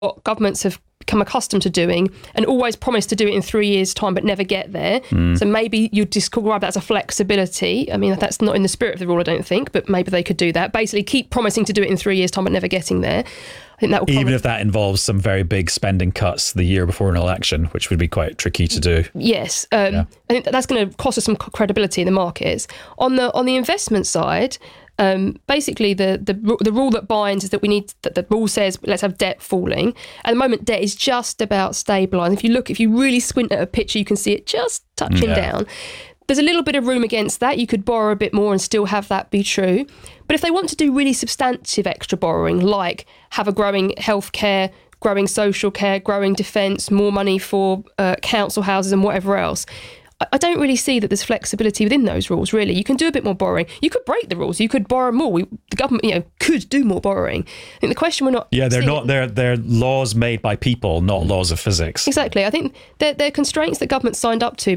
what governments have become accustomed to doing and always promise to do it in 3 years' time but never get there. So maybe you describe that as a flexibility. I mean, that's not in the spirit of the rule, I don't think, but maybe they could do that. Basically, keep promising to do it in 3 years' time but never getting there. I think that will even if that involves some very big spending cuts the year before an election, which would be quite tricky to do. Yes, I think that's going to cost us some credibility in the markets. On the investment side, basically the rule that binds is that we need that the rule says let's have debt falling. At the moment, debt is just about stabilising. If you really squint at a picture, you can see it just touching down. There's a little bit of room against that. You could borrow a bit more and still have that be true. But if they want to do really substantive extra borrowing, like have a growing healthcare, growing social care, growing defence, more money for council houses and whatever else, I don't really see that there's flexibility within those rules, really. You can do a bit more borrowing. You could break the rules. You could borrow more. The government, could do more borrowing. I think the question we're not... Yeah, they're laws made by people, not laws of physics. Exactly. I think they're constraints that government signed up to